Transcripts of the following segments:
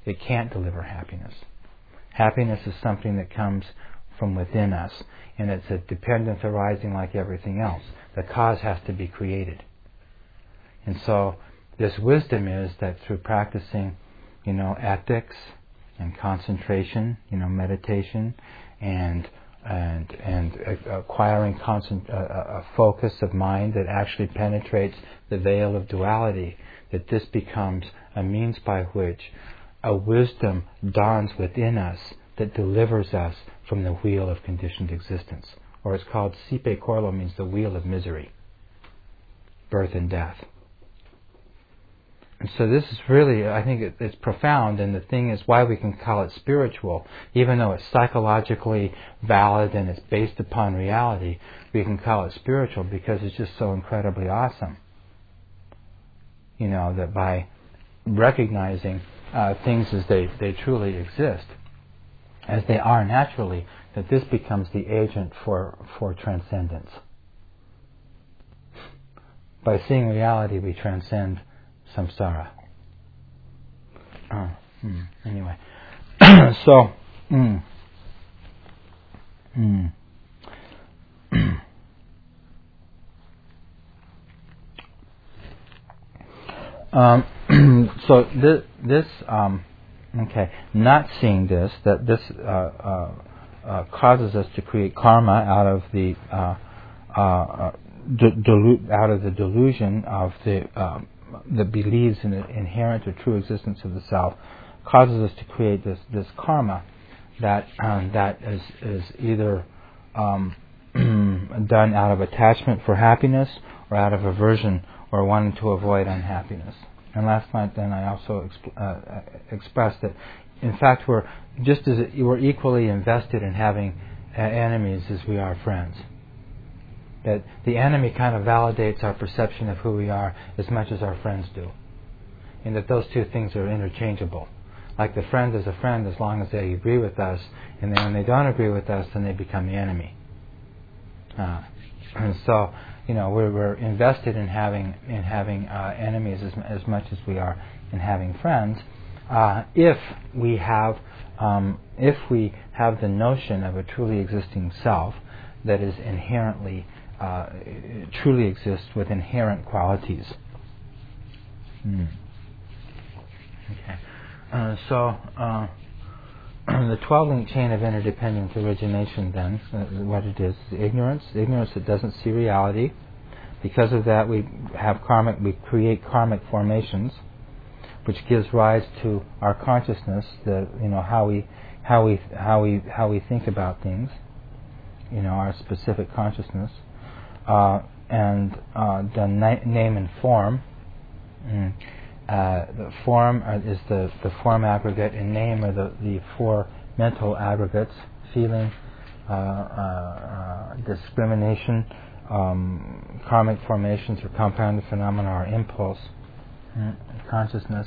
It can't deliver happiness. Happiness is something that comes from within us, and it's a dependence arising like everything else. The cause has to be created. And so this wisdom is that through practicing, ethics and concentration, meditation, and acquiring a focus of mind that actually penetrates the veil of duality, that this becomes a means by which a wisdom dawns within us that delivers us from the wheel of conditioned existence. Or it's called Sipe Korlo, means the wheel of misery, birth and death. And so this is really, I think it's profound, and the thing is why we can call it spiritual. Even though it's psychologically valid and it's based upon reality, we can call it spiritual because it's just so incredibly awesome. That by recognizing things as they truly exist, as they are naturally, that this becomes the agent for transcendence. By seeing reality, we transcend samsara. Anyway, so so this not seeing this, that this causes us to create karma out of the delusion of that believes in the inherent or true existence of the self, causes us to create this karma that is either done out of attachment for happiness or out of aversion or wanting to avoid unhappiness. And last night then I also expressed that in fact we're equally invested in having enemies as we are friends. That the enemy kind of validates our perception of who we are as much as our friends do. And that those two things are interchangeable. Like the friend is a friend as long as they agree with us, and then when they don't agree with us, then they become the enemy. And so, we're invested in having enemies as much as we are in having friends. If we have the notion of a truly existing self that is inherently truly exists with inherent qualities. Okay. So the 12-link chain of interdependent origination then, what it is ignorance that doesn't see reality. Because of that, we create karmic formations, which gives rise to our consciousness, how we think about things, our specific consciousness, and the name and form. The form is the form aggregate, and name are the four mental aggregates: feeling, discrimination, karmic formations or compounded phenomena, or impulse, consciousness,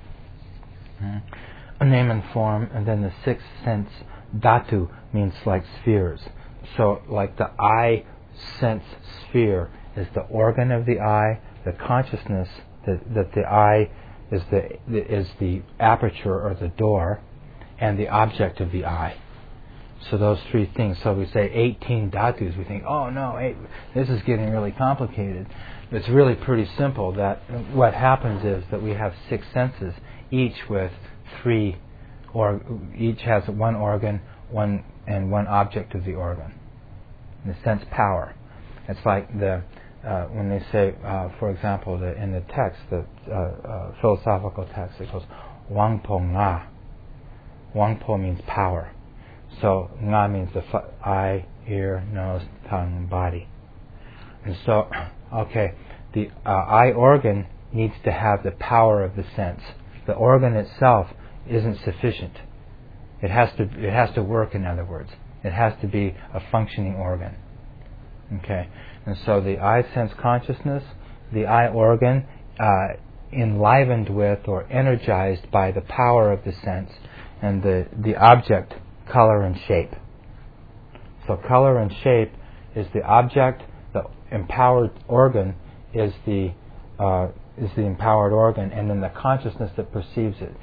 name and form. And then the sixth sense, dhatu, means like spheres. So like the eye sense sphere is the organ of the eye, the consciousness that the eye is the aperture or the door, and the object of the eye. So those three things. So we say 18 dhatus. We think, oh no, this is getting really complicated. It's really pretty simple. That what happens is that we have six senses, each with three, or each has one organ, one object of the organ. The sense power. It's like when they say, for example, in the text, the philosophical text, it goes Wangpo Nga. Wangpo means power. So Nga means the eye, ear, nose, tongue, and body. And so, the eye organ needs to have the power of the sense. The organ itself isn't sufficient. It has to work. In other words, it has to be a functioning organ. Okay, and so the eye sense consciousness, the eye organ, enlivened with or energized by the power of the sense, and the object, color and shape. So color and shape is the object. The empowered organ is the empowered organ, and then the consciousness that perceives it.